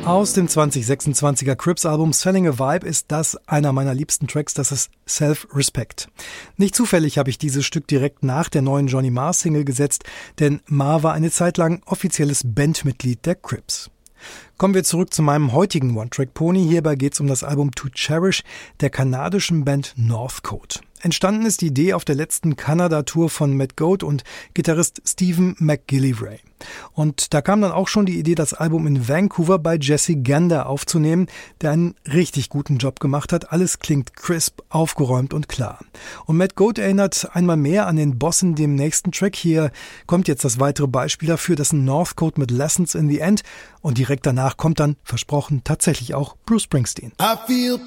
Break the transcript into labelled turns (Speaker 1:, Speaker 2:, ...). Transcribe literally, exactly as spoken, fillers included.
Speaker 1: Aus dem zwanzig sechsundzwanziger Crips-Album Selling a Vibe ist das einer meiner liebsten Tracks, das ist Self-Respect. Nicht zufällig habe ich dieses Stück direkt nach der neuen Johnny Marr-Single gesetzt, denn Marr war eine Zeit lang offizielles Bandmitglied der Crips. Kommen wir zurück zu meinem heutigen One-Track-Pony. Hierbei geht es um das Album To Cherish der kanadischen Band Northcote. Entstanden ist die Idee auf der letzten Kanada-Tour von Matt Goat und Gitarrist Stephen McGillivray. Und da kam dann auch schon die Idee, das Album in Vancouver bei Jesse Gander aufzunehmen, der einen richtig guten Job gemacht hat. Alles klingt crisp, aufgeräumt und klar. Und Matt Goat erinnert einmal mehr an den Boss in dem nächsten Track. Hier kommt jetzt das weitere Beispiel dafür, das ist ein Northcote mit Lessons in the End. Und direkt danach kommt dann, versprochen, tatsächlich auch Bruce Springsteen.
Speaker 2: I feel